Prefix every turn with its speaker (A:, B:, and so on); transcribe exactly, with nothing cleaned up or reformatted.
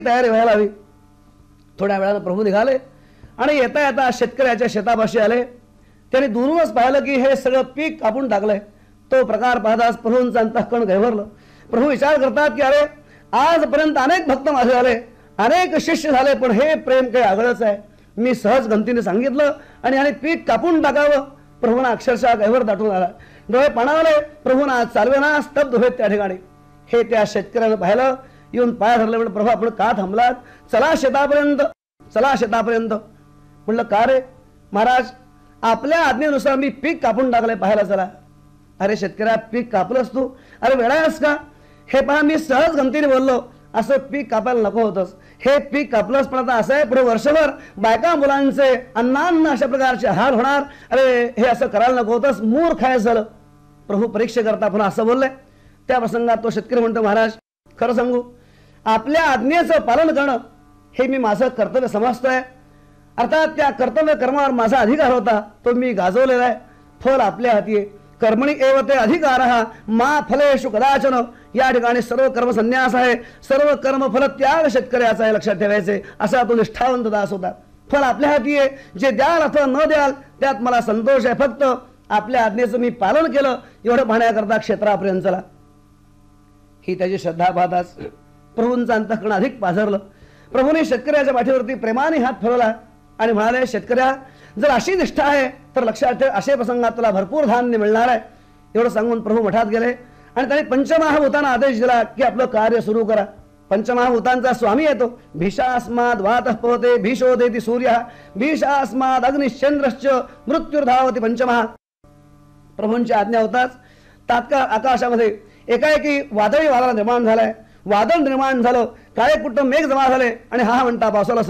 A: तयारी व्हायला हवी. थोड्या वेळानं प्रभू निघाले आणि येता येता शेतकऱ्याच्या शेतापाशी आले. त्यांनी दूरूनच पाहिलं की हे सगळं पीक कापून टाकलंय. तो प्रकार पाहताच प्रभूंचं अंतःकरण गैवरलं. प्रभू विचार करतात की अरे आजपर्यंत अनेक भक्त माझे झाले, अनेक शिष्य झाले, पण हे प्रेम काही आगळंच आहे. मी सहज गमतीने सांगितलं आणि आणि पीक कापून टाकावं. प्रभूंना अक्षरशः गैवर दाटून आला. डोळे पाणावले. प्रभूंना चालवेना, स्तब्ध होत त्या ठिकाणी. हे त्या शेतकऱ्यानं पाहिलं. येऊन पाय धरले. म्हणलं प्रभू आपण का थांबलात? चला शेतापर्यंत, चला शेतापर्यंत. म्हणलं का रे महाराज? आपल्या आज्ञेनुसार मी पीक कापून टाकलंय, पाहायला चला. अरे शेतकऱ्या, पीक कापलंस तू? अरे वेळायस का? हे पहा मी सहज गमतीने बोललो. असं पीक कापायला नको होतंस. हे पीक कापलंस, पण आता असं आहे पुढे वर्षभर बायका मुलांचे अन्नान्न अशा प्रकारचे हाल होणार. अरे हे असं करायला नको होतंस, मूर खायचं झालं. प्रभू परीक्षा करता पुन्हा असं बोलले. त्या प्रसंगात तो शेतकरी म्हणतो महाराज खरं सांगू, आपल्या आज्ञेचं पालन करणं हे मी माझं कर्तव्य समजतोय. अर्थात त्या कर्तव्य कर्मावर माझा अधिकार होता, तो मी गाजवलेला आहे. फल आपल्या हाती आहे. कर्मणी एव ते अधिकारः मा फलेषु कदाचन. या ठिकाणी सर्व कर्म संन्यास आहे. सर्व कर्म फल त्याग शेतकऱ्याचा आहे, लक्षात ठेवायचे. असा तो निष्ठावंत दास होता. फल आपल्या हाती आहे. जे द्याल अथवा न द्याल त्यात मला संतोष आहे. फक्त आपल्या आज्ञेचं मी पालन केलं एवढं पाहण्याकरता क्षेत्रापर्यंत चला. ही त्याची श्रद्धा पाहताच प्रभूंचं अंतःकरण अधिक पाझरलं. प्रभूने शेतकऱ्याच्या पाठीवरती प्रेमाने हात फिरवला आणि म्हणाले शेतकऱ्या, जर अशी निष्ठा आहे तर लक्षात ठेव, अशा प्रसंगात तुला भरपूर धान्य मिळणार आहे. एवढं सांगून प्रभू मठात गेले आणि त्यांनी पंचमहाभूतांना आदेश दिला की आपलं कार्य सुरू करा. पंचमहाभूतांचा स्वामी येतो. भीषास्माद वातः पवते भीषोदेति सूर्य भीषास्माद अग्निश्चंद्रश्च मृत्युर्धावती पंचमहा. प्रभूंची आज्ञा होताच तात्काळ आकाशामध्ये एकाएकी वादळी वादळ निर्माण झालाय. वादळ निर्माण झालं. काळे कुट्ट मेघ जमा झाले आणि हा म्हणता पावसाला